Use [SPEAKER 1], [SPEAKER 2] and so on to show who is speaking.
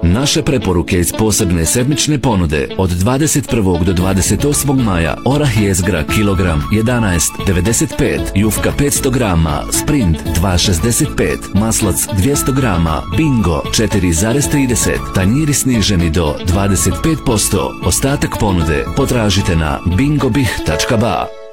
[SPEAKER 1] Naše preporuke iz posebne sedmične ponude od 21. do 28. maja: orah jezgra kilogram 11,95, jufka 500 grama, Sprint 2,65, maslac 200 grama, Bingo 4,30, tanjiri sniženi do 25%. Ostatak ponude potražite na bingobih.ba.